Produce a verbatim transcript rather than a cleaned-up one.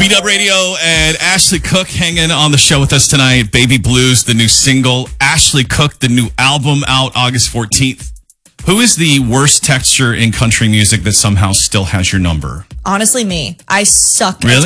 B-Dub Radio and Ashley Cook hanging on the show with us tonight. Baby Blues, the new single. Ashley Cook, the new album out August fourteenth. Who is the worst texture in country music that somehow still has your number? Honestly, me. I suck. Really?